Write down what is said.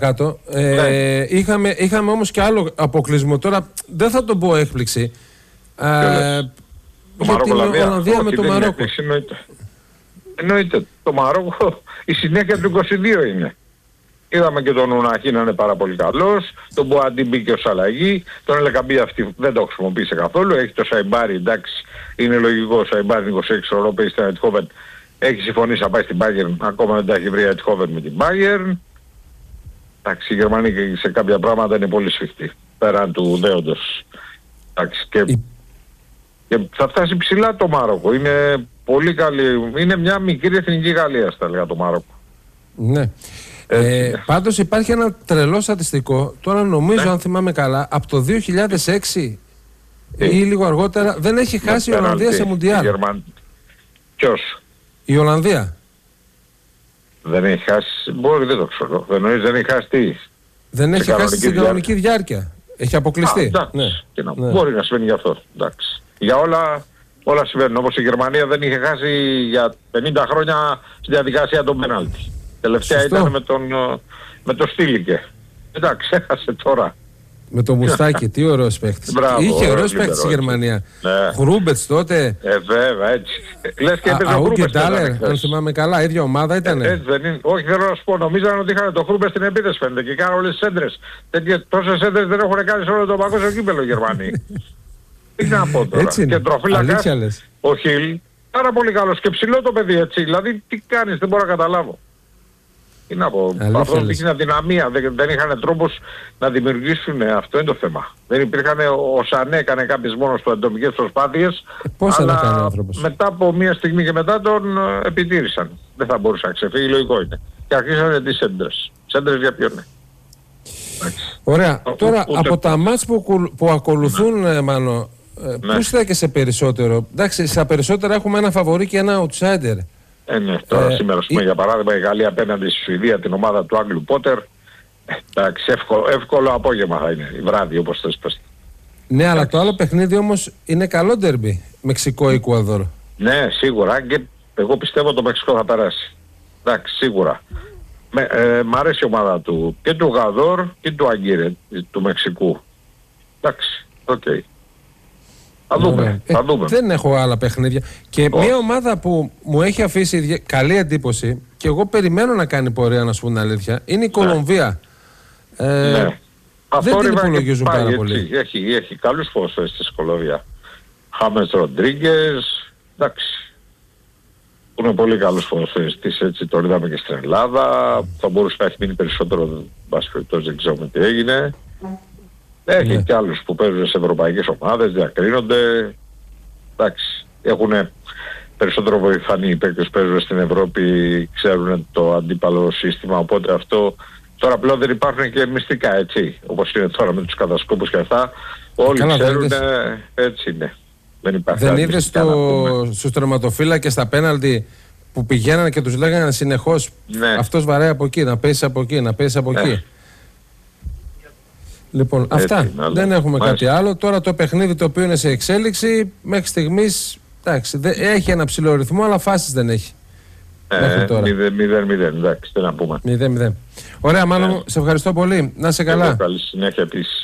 κάτω. Είχαμε όμως και άλλο αποκλεισμό. Τώρα δεν θα τον πω έκπληξη. Το Μαρόκο, Ολλανδία με το Μαρόκο. Εννοείται. Το Μαρόκο η συνέχεια του 22 είναι. Είδαμε και τον Ουναχή να είναι πάρα πολύ καλός. Τον Μποαντί μπήκε ως αλλαγή. Τον Ελεκαμπή αυτή δεν το χρησιμοποίησε καθόλου. Έχει το Σαϊμπάρι, εντάξει, είναι λογικό. Ο Σαϊμπάρι 26 χρονών παίζει στην Αιτχόβεν. Έχει συμφωνήσει να πάει στην Bayern. Ακόμα δεν τα έχει βρει η Αιτχόβεν με την Bayern. Εντάξει, η Γερμανία και σε κάποια πράγματα είναι πολύ σφιχτή. Πέραν του δέοντος. Εντάξει, και θα φτάσει ψηλά το Μαρόκο. Είναι πολύ καλή. Είναι μια μικρή εθνική Γαλλία, θα έλεγα, το Μαρόκο. Ναι. Πάντως υπάρχει ένα τρελό στατιστικό. Τώρα νομίζω, αν θυμάμαι καλά, από το 2006 ή λίγο αργότερα δεν έχει χάσει η Ολλανδία σε Μουντιάλ. Ποιος? Η Ολλανδία. Δεν έχει χάσει, δεν το ξέρω. Δεν έχει χάσει τι? Δεν έχει χάσει στην κανονική διάρκεια. Έχει αποκλειστεί. Μπορεί να συμβαίνει γι' αυτό. Εντάξει. Για όλα συμβαίνουν. Όπως η Γερμανία δεν είχε χάσει για 50 χρόνια στη διαδικασία των πέναλτι. Τελευταία ήταν με το Στήλικε. Εντάξει, έχασε τώρα. Με το Μουστάκι, τι ωραίος παίχτης. Είχε ωραίος παίχτης η Γερμανία. Χρούμπετς τότε. Βέβαια, έτσι. Λες και έπαιζε ο Χρούμπετς. Ντάλερ, αν θυμάμαι καλά, ίδια ομάδα ήταν. Έτσι δεν είναι. Όχι, θέλω να σου πω, νομίζανε ότι είχαν το Χρούμπετς στην επίθεση φαίνεται και κάνανε όλες τις έντρες. Τόσες έντρες δεν έχουν κάνει σε όλο το παγκόσμιο κύπελλο οι Γερμανοί. Τι να πω τώρα. Και τροφύλακας, ο Χιλ, πάρα πολύ καλός και ψηλό το παιδί, έτσι. Δηλαδή, τι κάνεις, δεν μπορώ να καταλάβω. Τι να πω, αυτό δείχνει αδυναμία, δεν είχαν τρόπους να δημιουργήσουν, αυτό είναι το θέμα. Δεν υπήρχαν, ο Σανέ έκανε κάποιες μόνος του ατομικές προσπάθειες, αλλά μετά από μια στιγμή και μετά τον επιτήρησαν. Δεν θα μπορούσε να ξεφύγει, λογικό είναι. Και αρχίσανε τις έντρες. Σέντρες για ποιον είναι. Ωραία, τώρα από τα μάτς που ακολουθούν, Μάνο, πού στέκεσαι περισσότερο? Εντάξει, στα περισσότερα έχουμε ένα φαβορί και ένα outsider. Ναι, τώρα σήμερα για παράδειγμα η Γαλλία απέναντι στη Σουηδία, την ομάδα του Άγγλου Πότερ. Εντάξει, εύκολο απόγευμα θα είναι, η βράδυ όπως θες πες. Ναι, αλλά το άλλο παιχνίδι όμως είναι καλό ντέρμπι, Μεξικό-Εκουαδόρ. Ναι, σίγουρα, και εγώ πιστεύω το Μεξικό θα περάσει. Εντάξει, σίγουρα. Μ' αρέσει η ομάδα του, και του Γαδόρ και του Αγκύρε, του Μεξικού. Εντάξει, οκ. Θα δούμε. Δεν έχω άλλα παιχνίδια. Και μια ομάδα που μου έχει αφήσει καλή εντύπωση και εγώ περιμένω να κάνει πορεία, να σου πω την αλήθεια, είναι η Κολομβία. Δεν την υπολογίζουν πάρα πολύ. Έχει καλούς ποδοσφαιριστές της Κολομβία. Χάμες Ροντρίγκες, εντάξει. Που είναι πολύ καλούς ποδοσφαιριστής, έτσι το είδαμε και στην Ελλάδα. Θα μπορούσε να έχει μείνει περισσότερο, δεν ξέρουμε τι έγινε. Έχει και άλλους που παίζουν σε ευρωπαϊκές ομάδες, διακρίνονται. Εντάξει, έχουν περισσότερο βοηθανοί οι παίκτες που παίζουν στην Ευρώπη, ξέρουν το αντίπαλο σύστημα, οπότε αυτό τώρα πλέον δεν υπάρχουν και μυστικά, έτσι, όπως είναι τώρα με τους κατασκόπους και αυτά. Όλοι ξέρουν, έτσι είναι. Δεν είδες στους τερματοφύλακες στα πέναλτι που πηγαίνανε και τους λέγανε συνεχώς αυτός βαράει από εκεί, να πέσει από εκεί, να πέσει από εκεί. Λοιπόν, αυτά. Δεν έχουμε κάτι άλλο. Τώρα το παιχνίδι το οποίο είναι σε εξέλιξη, μέχρι στιγμής, εντάξει, έχει ένα ψηλό ρυθμό, αλλά φάσεις δεν έχει. 0-0, εντάξει, τι να πούμε. 0-0. Ωραία, Μάνο, σε ευχαριστώ πολύ. Να είσαι καλά. Καλή συνέχεια επίσης.